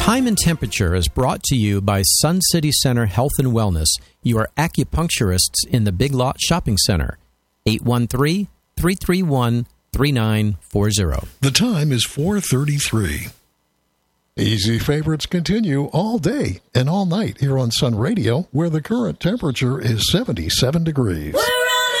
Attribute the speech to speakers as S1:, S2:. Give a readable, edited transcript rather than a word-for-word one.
S1: Time and Temperature is brought to you by Sun City Center Health and Wellness, your acupuncturists in the Big Lot Shopping Center. 813-331-3940.
S2: The time is 4:33. Easy favorites continue all day and all night here on Sun Radio, where the current temperature is 77 degrees.